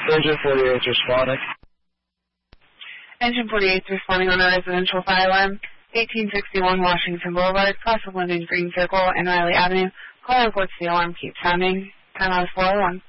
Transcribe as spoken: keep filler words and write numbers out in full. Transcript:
Engine forty-eight responding. Engine forty-eight responding on a residential fire alarm. eighteen sixty-one Washington Boulevard, cross of Linden Green Circle and Riley Avenue. Call reports the alarm keeps sounding. ten out of four oh one.